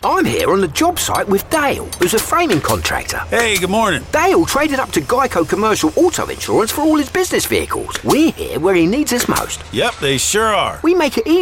I'm here on the job site with Dale, who's a framing contractor. Hey, good morning. Dale traded up to Geico Commercial Auto Insurance for all his business vehicles. We're here where he needs us most. Yep, they sure are. We make it easy